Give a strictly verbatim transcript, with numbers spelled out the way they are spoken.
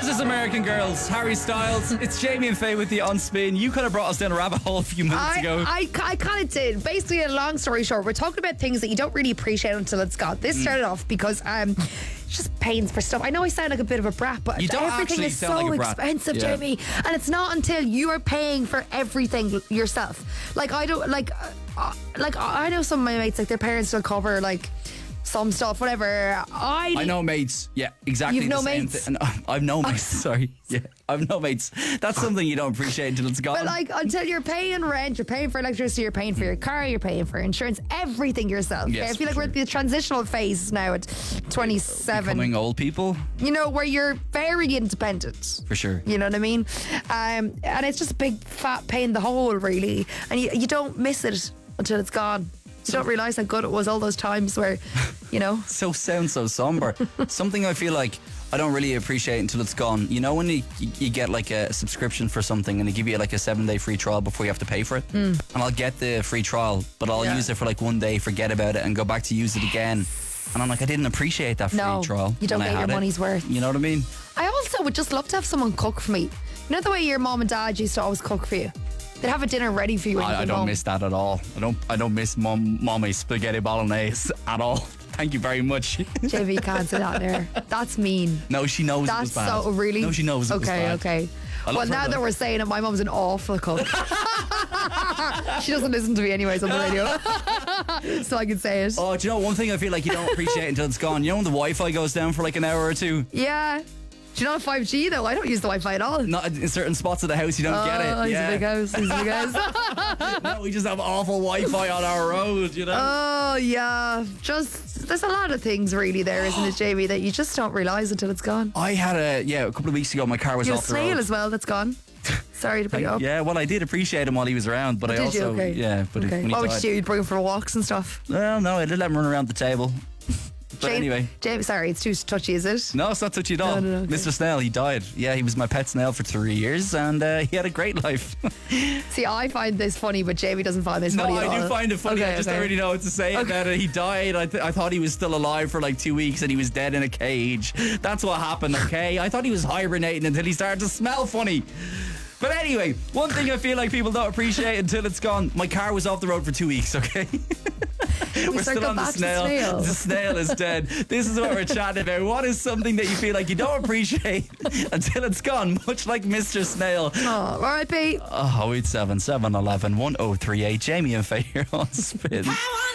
versus American Girls. Harry Styles. It's Jamie and Faye with you on Spin. You kind of brought us down a rabbit hole a few minutes I, ago. I, I kind of did. Basically, a long story short, we're talking about things that you don't really appreciate until it's gone. This started Mm. off because um, it's just pains for stuff. I know I sound like a bit of a brat, but You don't everything actually is sound so like a brat. expensive, Yeah. Jamie. And it's not until you are paying for everything yourself. Like I don't like, uh, like I know some of my mates, like their parents will cover like some stuff, whatever. I I know mates. Yeah, exactly. You've the no same mates? thi- I've no mates. Sorry. Yeah, I've no mates. That's something you don't appreciate until it's gone. But like until you're paying rent, you're paying for electricity, you're paying for your car, you're paying for insurance, everything yourself. Yes, I feel like for we're at the transitional phase now at twenty-seven. Becoming old people, You know, where you're very independent. for sure. You know what I mean? Um, and it's just a big fat pain in the hole, really. And you, you don't miss it until it's gone. You don't realise how good it was all those times where, you know. So sounds so somber. Something I feel like I don't really appreciate until it's gone. You know when you, you get like a subscription for something and they give you like a seven day free trial before you have to pay for it? And I'll get the free trial, but I'll Yeah. use it for like one day, forget about it and go back to use it again. And I'm like, I didn't appreciate that free No, trial. you don't when I get your had it. money's worth. You know what I mean? I also would just love to have someone cook for me. You know the way your mom and dad used to always cook for you? They'd have a dinner ready for you when you I, I came don't home. miss that at all. I don't I don't miss mom, mommy's spaghetti bolognese at all. Thank you very much. J V, you can't say that there. That's mean. No, she knows it That's was bad. so really. No, she knows it was Okay, bad. okay. I love Well, her, now though. that we're saying it, my mum's an awful cook. She doesn't listen to me anyways on the radio, so I can say it. Oh, do you know one thing I feel like you don't appreciate until it's gone? You know when the Wi-Fi goes down for like an hour or two? Yeah. Do you know five G though? I don't use the Wi-Fi at all. Not in certain spots of the house, you don't get Oh, it. he's yeah. a big house. He's a big house. No, we just have awful Wi-Fi on our road, you know. Oh yeah. Just there's a lot of things really there, isn't it, Jamie, that you just don't realise until it's gone. I had a yeah a couple of weeks ago. My car was You have a off the snail road. as well that's gone. Sorry to bring it up. Yeah, well, I did appreciate him while he was around, but I Did also you? Okay. yeah, but okay. when he What would died, you do? You'd bring him for walks and stuff. well, no, I did let him run around the table. But Jane- anyway. Jamie, sorry, it's too touchy, is it? No, it's not touchy at all. No, no, no, okay. Mister Snail, he died. Yeah, he was my pet snail for three years, and uh, he had a great life. See, I find this funny, but Jamie doesn't find this No, funny at I do all. find it funny. Okay, I just okay. don't really know what to say about it. He died. I, th- I thought he was still alive for like two weeks and he was dead in a cage. That's what happened, okay? I thought he was hibernating until he started to smell funny. But anyway, one thing I feel like people don't appreciate until it's gone. My car was off the road for two weeks, okay? We're start still going on the back to snail. snail. The snail is dead. This is what we're chatting about. What is something that you feel like you don't appreciate until it's gone, much like Mister Snail? Oh, R I P. Oh, eight seven seven eleven one oh three eight. Jamie and Faye here on Spin.